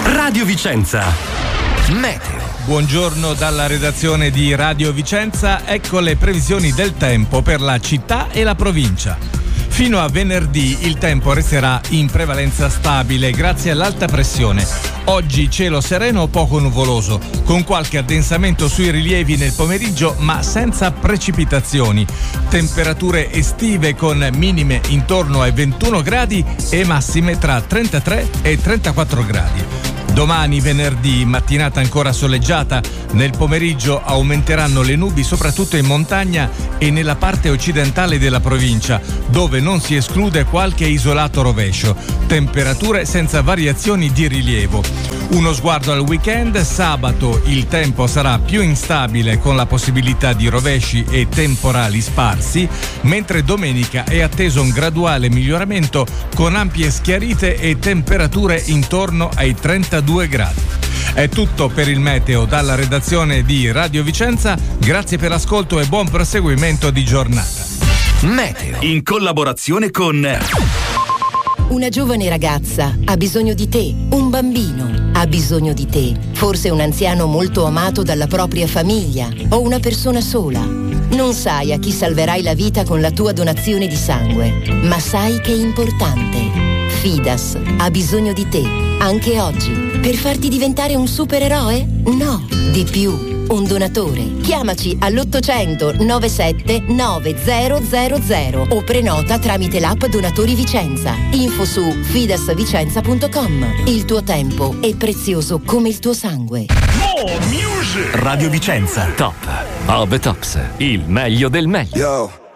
Radio Vicenza. Meteo. Buongiorno dalla redazione di Radio Vicenza, ecco le previsioni del tempo per la città e la provincia. Fino a venerdì il tempo resterà in prevalenza stabile grazie all'alta pressione. Oggi cielo sereno o poco nuvoloso, con qualche addensamento sui rilievi nel pomeriggio ma senza precipitazioni. Temperature estive con minime intorno ai 21 gradi e massime tra 33 e 34 gradi. Domani venerdì, mattinata ancora soleggiata, nel pomeriggio aumenteranno le nubi soprattutto in montagna e nella parte occidentale della provincia, dove non si esclude qualche isolato rovescio. Temperature senza variazioni di rilievo. Uno sguardo al weekend: sabato il tempo sarà più instabile con la possibilità di rovesci e temporali sparsi, mentre domenica è atteso un graduale miglioramento con ampie schiarite e temperature intorno ai 32 gradi. È tutto per il meteo dalla redazione di Radio Vicenza, grazie per l'ascolto e buon proseguimento di giornata. Meteo in collaborazione con Una giovane ragazza ha bisogno di te, un bambino ha bisogno di te, forse un anziano molto amato dalla propria famiglia o una persona sola. Non sai a chi salverai la vita con la tua donazione di sangue, ma sai che è importante. Fidas ha bisogno di te, anche oggi, per farti diventare un supereroe? No, di più. Un donatore. Chiamaci all'800 97 9000 o prenota tramite l'app Donatori Vicenza. Info su fidasvicenza.com. Il tuo tempo è prezioso come il tuo sangue. Radio Vicenza. Top of the Tops. Il meglio del meglio. Yo.